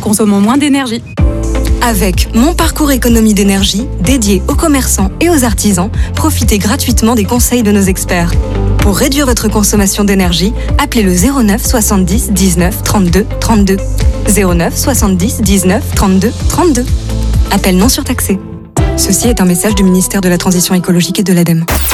consommons moins d'énergie. Avec Mon Parcours Économie d'énergie, dédié aux commerçants et aux artisans, profitez gratuitement des conseils de nos experts. Pour réduire votre consommation d'énergie, appelez le 09 70 19 32 32. 09 70 19 32 32. Appel non surtaxé. Ceci est un message du ministère de la Transition écologique et de l'ADEME.